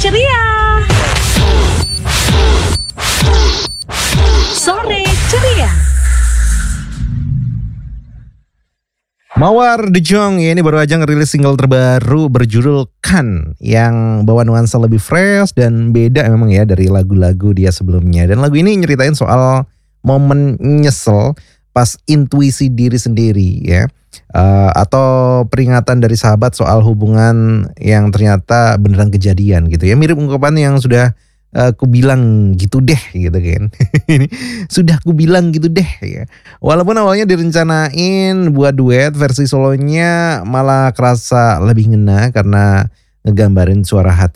ceria. Sore ceria. Mawar De Jong ya, ini baru aja ngerilis single terbaru berjudul Kan, yang bawa nuansa lebih fresh dan beda memang ya dari lagu-lagu dia sebelumnya. Dan lagu ini nyeritain soal momen nyesel pas intuisi diri sendiri ya. Atau peringatan dari sahabat soal hubungan yang ternyata beneran kejadian gitu ya. Mirip ungkapan yang sudah ku bilang gitu deh gitu kan. Sudah ku bilang gitu deh ya. Walaupun awalnya direncanain buat duet, versi solonya malah kerasa lebih ngena karena ngegambarin suara hati